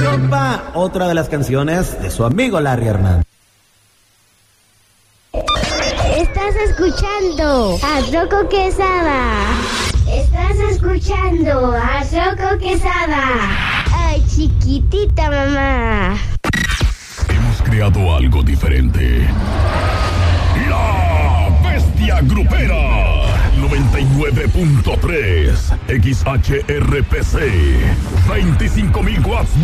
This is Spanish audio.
Compa, otra de las canciones de su amigo Larry Hernández. Estás escuchando a Rocco Quesada. Estás escuchando a Rocco Quesada. Ay, chiquitita mamá. Hemos creado algo diferente. La Bestia Grupera 99.3 XHRPC 25,000 watts